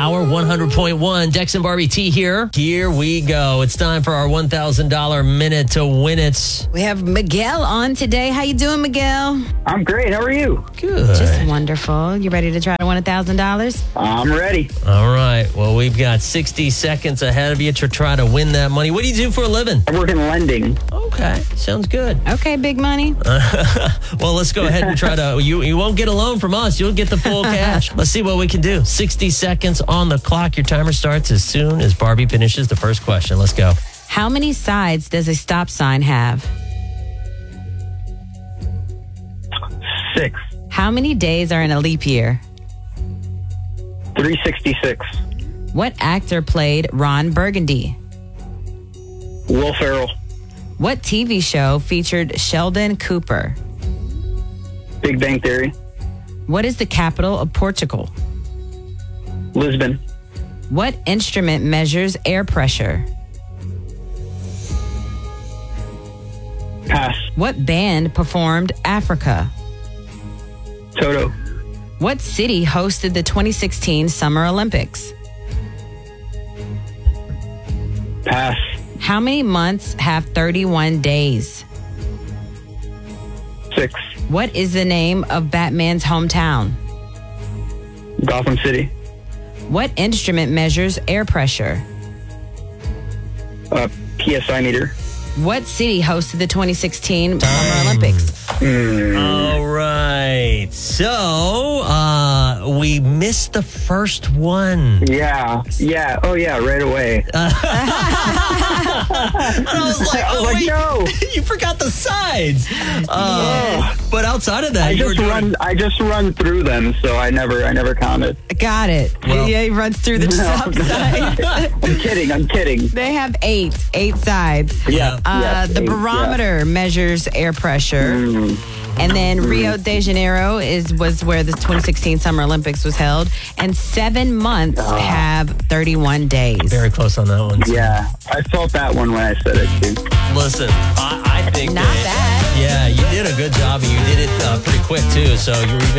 Power 100.1. Dex and Barbie T here. Here we go. It's time for our $1,000 minute to win it. We have Miguel on today. How you doing, Miguel? I'm great. How are you? Good. Just wonderful. You ready to try to win $1,000? I'm ready. All right. Well, we've got 60 seconds ahead of you to try to win that money. What do you do for a living? I work in lending. Okay. Sounds good. Okay, big money. Well, let's go ahead and try to... You won't get a loan from us. You'll get the full cash. Let's see what we can do. 60 seconds on the clock. Your timer starts as soon as Barbie finishes the first question. Let's go. How many sides does a stop sign have? 6. How many days are in a leap year? 366. What actor played Ron Burgundy? Will Ferrell. What TV show featured Sheldon Cooper? Big Bang Theory. What is the capital of Portugal? Lisbon. What instrument measures air pressure? Pass. What band performed Africa? Toto. What city hosted the 2016 Summer Olympics? Pass. How many months have 31 days? 6. What is the name of Batman's hometown? Gotham City. What instrument measures air pressure? PSI meter. What city hosted the 2016 Summer Olympics? All right. So, we missed the first one. Yeah. Oh, yeah. Right away. And I was like, I was like, wait, no. you forgot the sides. But outside of that, I just run through them, so I never counted. Got it. Well- Yeah, he runs through the stop sign. I'm kidding. They have eight sides. Yeah. The barometer measures air pressure. And then Rio de Janeiro was where the 2016 Summer Olympics was held. And 7 months have 31 days. very close on that one. Yeah. I felt that one when I said it, too. Listen, I think Not bad. Yeah, you did a good job, and you did it pretty quick, too. So you were even